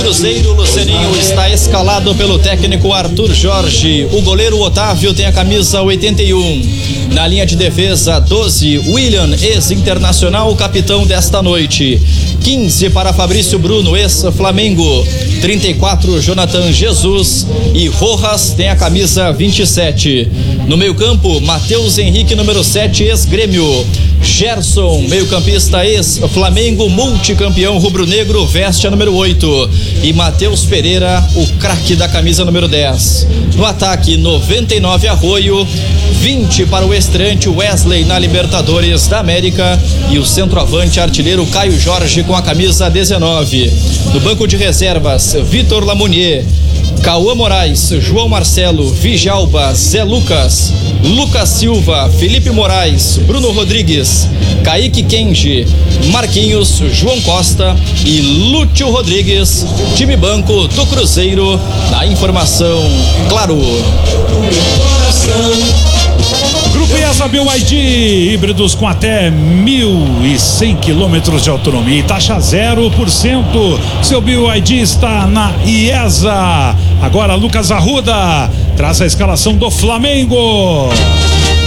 Cruzeiro, Luceninho está escalado pelo técnico Arthur Jorge. O goleiro Otávio tem a camisa 81. Na linha de defesa, 12, William, ex-internacional, capitão desta noite. 15 para Fabrício Bruno, ex-Flamengo. 34, Jonathan Jesus. E Rojas tem a camisa 27. No meio-campo, Matheus Henrique, número 7, ex-Grêmio. Gerson, meio-campista ex-Flamengo, multicampeão rubro-negro, veste a número 8. E Matheus Pereira, o craque da camisa número 10. No ataque, 99, Arroio. 20 para o estreante Wesley na Libertadores da América. E o centroavante artilheiro Caio Jorge com a camisa 19. No banco de reservas, Vitor Lamounier, Cauã Moraes, João Marcelo, Vijalba, Zé Lucas, Lucas Silva, Felipe Moraes, Bruno Rodrigues, Kaique Kenji, Marquinhos, João Costa e Lúcio Rodrigues. Time banco do Cruzeiro. Na informação, claro. Grupo IESA BYD, híbridos com até 1.100 quilômetros de autonomia e taxa 0%. Seu BYD está na IESA. Agora Lucas Arruda traz a escalação do Flamengo.